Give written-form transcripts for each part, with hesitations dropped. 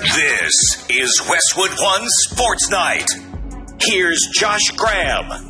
This is Westwood One Sports Night. Here's Josh Graham.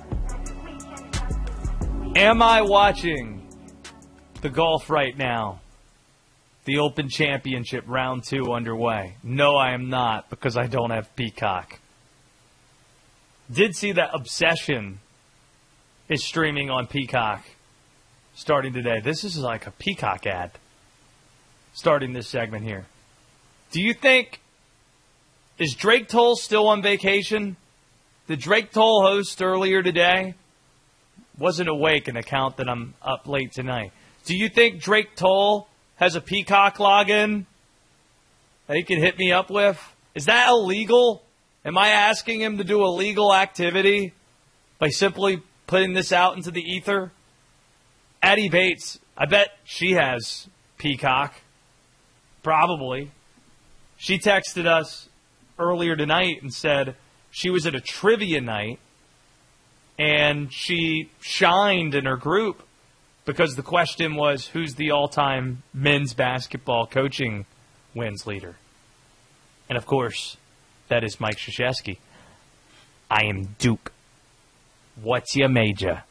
Am I watching the golf right now? The Open Championship Round 2 underway. No, I am not, because I don't have Peacock. Did see that Obsession is streaming on Peacock starting today. This is like a Peacock ad starting this segment here. Do you think, is Drake Toll still on vacation? Did Drake Toll host earlier today? Wasn't awake an account that I'm up late tonight. Do you think Drake Toll has a Peacock login that he can hit me up with? Is that illegal? Am I asking him to do a legal activity by simply putting this out into the ether? Addie Bates, I bet she has Peacock. Probably. She texted us earlier tonight and said she was at a trivia night and she shined in her group because the question was, who's the all-time men's basketball coaching wins leader? And, of course, that is Mike Krzyzewski. I am Duke. What's your major?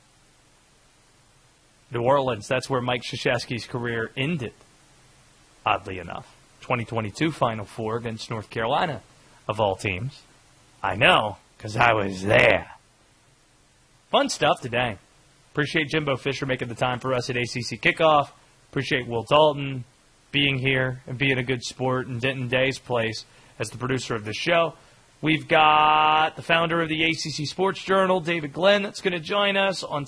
New Orleans, that's where Mike Krzyzewski's career ended, oddly enough. 2022 Final Four against North Carolina, of all teams. I know, because I was there. Fun stuff today. Appreciate Jimbo Fisher making the time for us at ACC Kickoff. Appreciate Will Dalton being here and being a good sport in Denton Day's place as the producer of the show. We've got the founder of the ACC Sports Journal, David Glenn, that's going to join us on